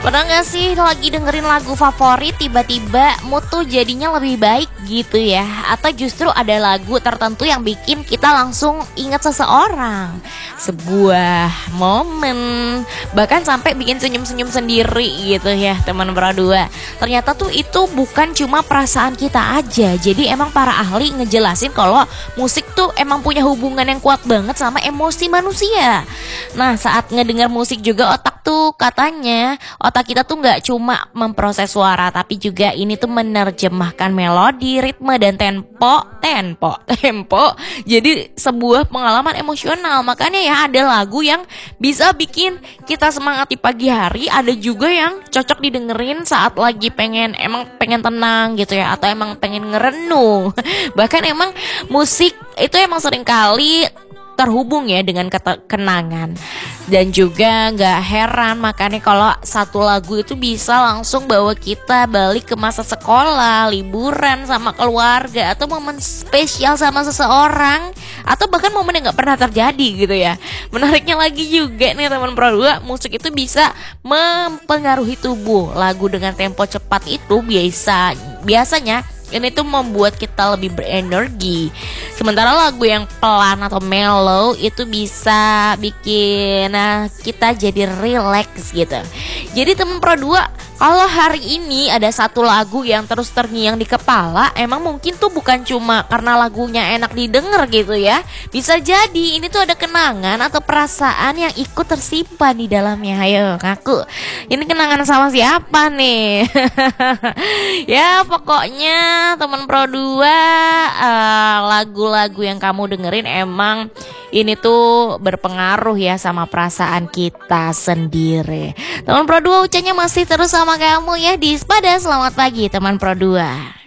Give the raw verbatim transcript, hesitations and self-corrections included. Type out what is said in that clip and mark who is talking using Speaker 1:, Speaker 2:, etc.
Speaker 1: Pernah gak sih lagi dengerin lagu favorit tiba-tiba mood tuh jadinya lebih baik gitu ya? Atau justru ada lagu tertentu yang bikin kita langsung ingat seseorang, sebuah momen, bahkan sampai bikin senyum-senyum sendiri gitu ya teman berdua. Ternyata tuh itu bukan cuma perasaan kita aja. Jadi emang para ahli ngejelasin kalau musik tuh emang punya hubungan yang kuat banget sama emosi manusia. Nah, saat ngedengar musik juga otak tuh katanya otak kita tuh nggak cuma memproses suara, tapi juga ini tuh menerjemahkan melodi, ritme dan tempo, tempo, tempo. Jadi sebuah pengalaman emosional. Makanya ya ada lagu yang bisa bikin kita semangat di pagi hari, ada juga yang cocok didengerin saat lagi pengen emang pengen tenang gitu ya, atau emang pengen ngerenung. Bahkan emang musik itu emang sering kali terhubung ya dengan kata kenangan. Dan juga gak heran makanya kalau satu lagu itu bisa langsung bawa kita balik ke masa sekolah, liburan sama keluarga, atau momen spesial sama seseorang, atau bahkan momen yang gak pernah terjadi gitu ya. Menariknya lagi juga nih teman Pro dua, musik itu bisa mempengaruhi tubuh. Lagu dengan tempo cepat itu biasa biasanya ini tuh membuat kita lebih berenergi. Sementara lagu yang pelan atau mellow itu bisa bikin nah, kita jadi relax gitu. Jadi temen Pro dua, kalau hari ini ada satu lagu yang terus terngiang di kepala, emang mungkin tuh bukan cuma karena lagunya enak didengar gitu ya. Bisa jadi ini tuh ada kenangan atau perasaan yang ikut tersimpan di dalamnya. Ayo ngaku, ini kenangan sama siapa nih? Ya pokoknya teman Pro dua, uh, lagu-lagu yang kamu dengerin emang ini tuh berpengaruh ya sama perasaan kita sendiri. Teman Pro dua, ucapnya masih terus sama kamu ya di Ispada. Selamat pagi teman Pro dua.